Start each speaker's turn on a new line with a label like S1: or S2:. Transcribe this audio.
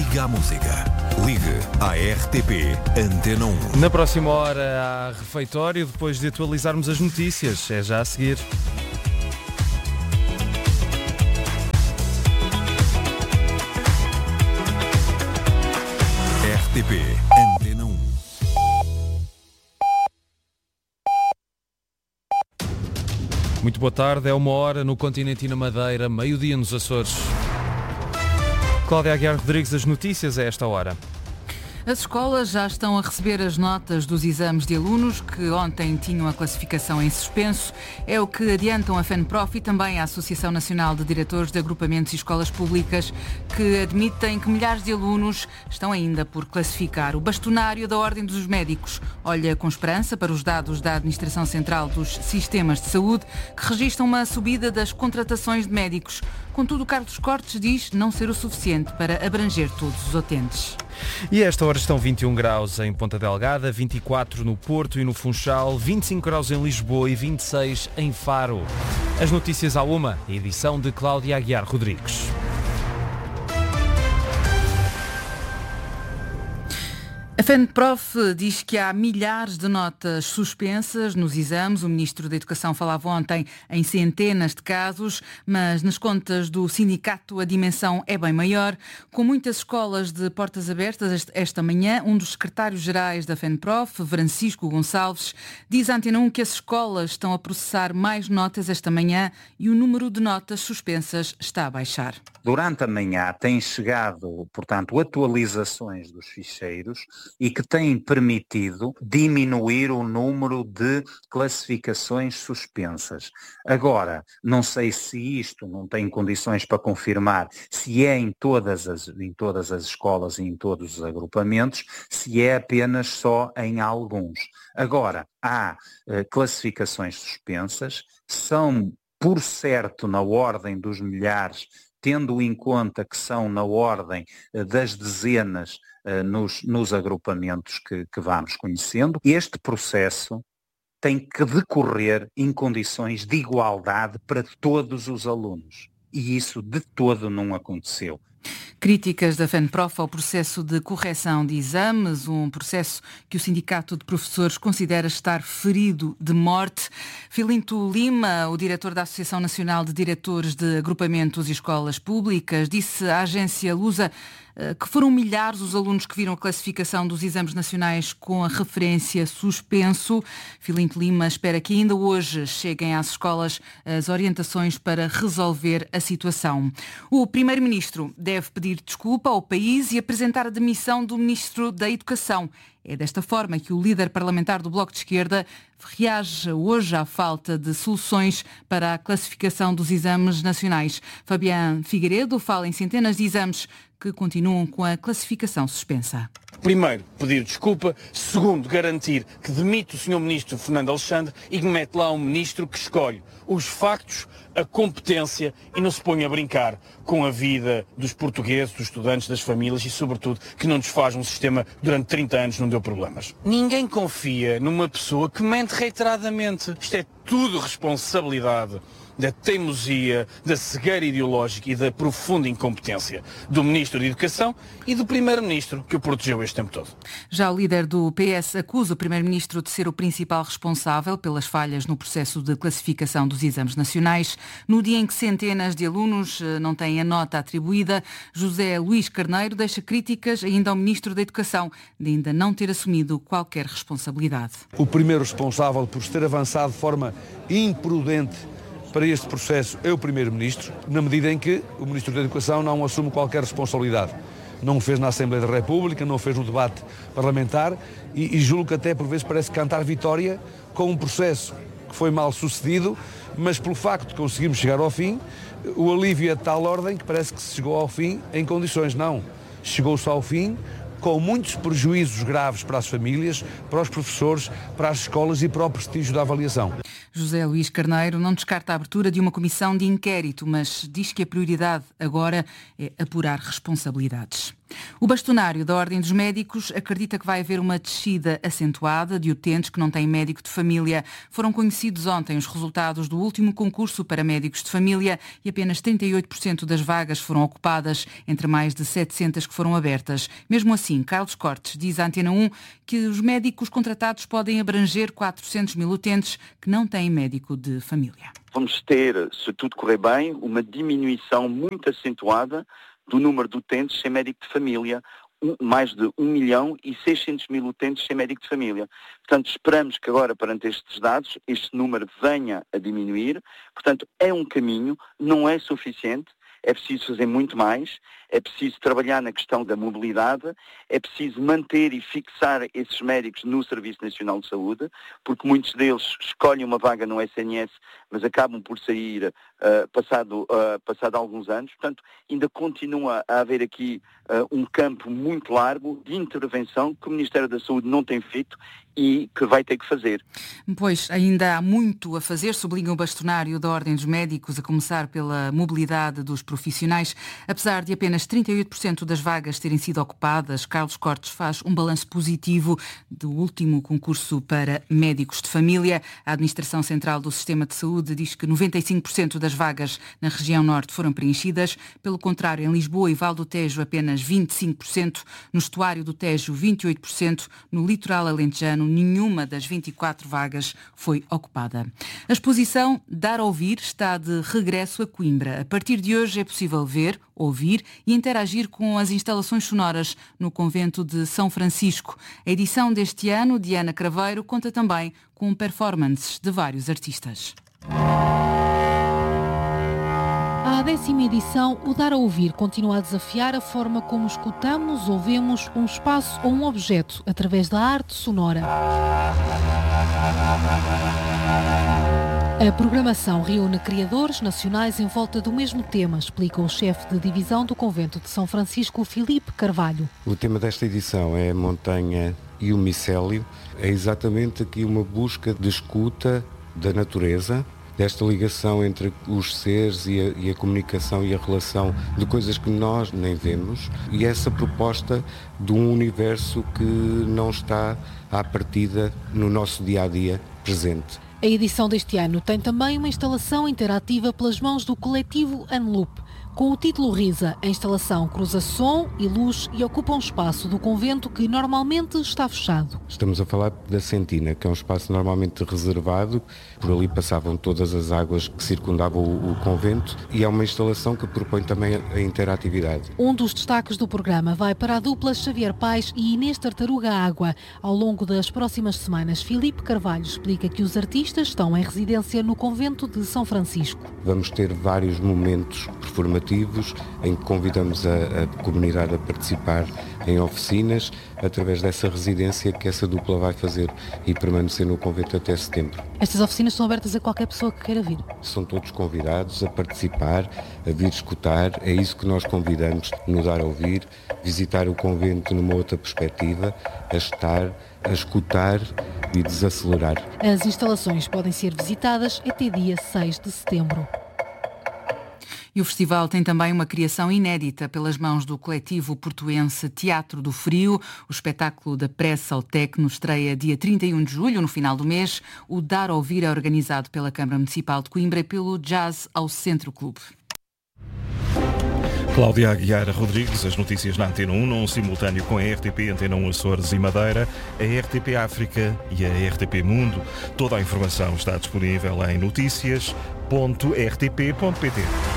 S1: Ligue à música. Ligue à RTP Antena 1.
S2: Na próxima hora há refeitório, depois de atualizarmos as notícias. É já a seguir.
S1: RTP Antena 1.
S2: Muito boa tarde, é 1h no continente e na Madeira, meio-dia nos Açores. Cláudia Aguiar Rodrigues, as notícias a esta hora.
S3: As escolas já estão a receber as notas dos exames de alunos que ontem tinham a classificação em suspenso. É o que adiantam a FENPROF e também a Associação Nacional de Diretores de Agrupamentos e Escolas Públicas, que admitem que milhares de alunos estão ainda por classificar. O bastonário da Ordem dos Médicos olha com esperança para os dados da Administração Central dos Sistemas de Saúde, que registram uma subida das contratações de médicos. Contudo, Carlos Cortes diz não ser o suficiente para abranger todos os utentes.
S2: E a esta hora estão 21 graus em Ponta Delgada, 24 no Porto e no Funchal, 25 graus em Lisboa e 26 em Faro. As notícias à uma, edição de Cláudia Aguiar Rodrigues.
S3: A FENPROF diz que há milhares de notas suspensas nos exames. O Ministro da Educação falava ontem em centenas de casos, mas nas contas do sindicato a dimensão é bem maior. Com muitas escolas de portas abertas esta manhã, um dos secretários-gerais da FENPROF, Francisco Gonçalves, diz à Antena 1 que as escolas estão a processar mais notas esta manhã e o número de notas suspensas está a baixar.
S4: Durante a manhã têm chegado, portanto, atualizações dos ficheiros e que têm permitido diminuir o número de classificações suspensas. Agora, não sei se isto não tem condições para confirmar se é em todas as escolas e em todos os agrupamentos, se é apenas só em alguns. Agora, há classificações suspensas, são por certo na ordem dos milhares, tendo em conta que são na ordem das dezenas nos agrupamentos que vamos conhecendo. Este processo tem que decorrer em condições de igualdade para todos os alunos. E isso de todo não aconteceu.
S3: Críticas da FENPROF ao processo de correção de exames, um processo que o Sindicato de Professores considera estar ferido de morte. Filinto Lima, o diretor da Associação Nacional de Diretores de Agrupamentos e Escolas Públicas, disse à agência Lusa que foram milhares os alunos que viram a classificação dos exames nacionais com a referência suspenso. Filinto Lima espera que ainda hoje cheguem às escolas as orientações para resolver a situação. O Primeiro-Ministro deve pedir desculpa ao país e apresentar a demissão do Ministro da Educação. É desta forma que o líder parlamentar do Bloco de Esquerda reage hoje à falta de soluções para a classificação dos exames nacionais. Fabián Figueiredo fala em centenas de exames que continuam com a classificação suspensa.
S5: Primeiro, pedir desculpa. Segundo, garantir que demite o Sr. Ministro Fernando Alexandre e que mete lá um Ministro que escolhe os factos, a competência e não se põe a brincar com a vida dos portugueses, dos estudantes, das famílias e, sobretudo, que não desfaz um sistema que durante 30 anos não deu problemas. Ninguém confia numa pessoa que mente reiteradamente. Isto é tudo responsabilidade da teimosia, da cegueira ideológica e da profunda incompetência do Ministro da Educação e do Primeiro-Ministro, que o protegeu este tempo todo.
S3: Já o líder do PS acusa o Primeiro-Ministro de ser o principal responsável pelas falhas no processo de classificação dos exames nacionais. No dia em que centenas de alunos não têm a nota atribuída, José Luís Carneiro deixa críticas ainda ao Ministro da Educação de ainda não ter assumido qualquer responsabilidade.
S6: O primeiro responsável por ter avançado de forma imprudente para este processo é o Primeiro-Ministro, na medida em que o Ministro da Educação não assume qualquer responsabilidade. Não o fez na Assembleia da República, não o fez no debate parlamentar e julgo que até por vezes parece cantar vitória com um processo que foi mal sucedido, mas pelo facto de conseguirmos chegar ao fim, o alívio é de tal ordem que parece que se chegou ao fim em condições. Não, chegou-se ao fim com muitos prejuízos graves para as famílias, para os professores, para as escolas e para o prestígio da avaliação.
S3: José Luís Carneiro não descarta a abertura de uma comissão de inquérito, mas diz que a prioridade agora é apurar responsabilidades. O bastonário da Ordem dos Médicos acredita que vai haver uma descida acentuada de utentes que não têm médico de família. Foram conhecidos ontem os resultados do último concurso para médicos de família e apenas 38% das vagas foram ocupadas, entre mais de 700 que foram abertas. Mesmo assim, Carlos Cortes diz à Antena 1 que os médicos contratados podem abranger 400 mil utentes que não têm médico de família.
S7: Vamos ter, se tudo correr bem, uma diminuição muito acentuada do número de utentes sem médico de família, mais de 1.600.000 utentes sem médico de família. Portanto, esperamos que agora, perante estes dados, este número venha a diminuir. Portanto, é um caminho, não é suficiente, é preciso fazer muito mais, é preciso trabalhar na questão da mobilidade, é preciso manter e fixar esses médicos no Serviço Nacional de Saúde, porque muitos deles escolhem uma vaga no SNS, mas acabam por sair passado alguns anos. Portanto, ainda continua a haver aqui um campo muito largo de intervenção que o Ministério da Saúde não tem feito e que vai ter que fazer.
S3: Pois, ainda há muito a fazer, sublinha o bastonário da Ordem dos Médicos, a começar pela mobilidade dos profissionais. Apesar de apenas 38% das vagas terem sido ocupadas, Carlos Cortes faz um balanço positivo do último concurso para médicos de família. A Administração Central do Sistema de Saúde diz que 95% das vagas na região norte foram preenchidas. Pelo contrário, em Lisboa e Val do Tejo, apenas 25%, no estuário do Tejo, 28%, no litoral alentejano, nenhuma das 24 vagas foi ocupada. A exposição Dar a Ouvir está de regresso a Coimbra. A partir de hoje é possível ver, ouvir e interagir com as instalações sonoras no convento de São Francisco. A edição deste ano, de Ana Craveiro, conta também com performances de vários artistas.
S8: À 10ª edição, o Dar a Ouvir continua a desafiar a forma como escutamos, ouvemos um espaço ou um objeto através da arte sonora. A programação reúne criadores nacionais em volta do mesmo tema, explica o chefe de divisão do Convento de São Francisco, Filipe Carvalho.
S9: O tema desta edição é a montanha e o micélio. É exatamente aqui uma busca de escuta da natureza, desta ligação entre os seres e a comunicação e a relação de coisas que nós nem vemos, e essa proposta de um universo que não está à partida no nosso dia-a-dia presente.
S8: A edição deste ano tem também uma instalação interativa pelas mãos do coletivo Unloop. Com o título Risa, a instalação cruza som e luz e ocupa um espaço do convento que normalmente está fechado.
S9: Estamos a falar da Sentina, que é um espaço normalmente reservado. Por ali passavam todas as águas que circundavam o convento, e é uma instalação que propõe também a interatividade.
S8: Um dos destaques do programa vai para a dupla Xavier Paes e Inês Tartaruga Água. Ao longo das próximas semanas, Filipe Carvalho explica que os artistas estão em residência no convento de São Francisco.
S9: Vamos ter vários momentos performativos em que convidamos a comunidade a participar em oficinas, através dessa residência que essa dupla vai fazer e permanecer no convento até setembro.
S8: Estas oficinas são abertas a qualquer pessoa que queira vir? São
S9: todos convidados a participar, a vir escutar. É isso que nós convidamos no Dar a Ouvir, visitar o convento numa outra perspectiva, a estar, a escutar e desacelerar.
S8: As instalações podem ser visitadas até dia 6 de setembro.
S3: E o festival tem também uma criação inédita pelas mãos do coletivo portuense Teatro do Frio. O espetáculo da pressa ao tecno estreia dia 31 de julho, no final do mês. O Dar a Ouvir é organizado pela Câmara Municipal de Coimbra e pelo Jazz ao Centro Clube.
S1: Cláudia Aguiar Rodrigues, as notícias na Antena 1, num simultâneo com a RTP, Antena 1 Açores e Madeira, a RTP África e a RTP Mundo. Toda a informação está disponível em noticias.rtp.pt.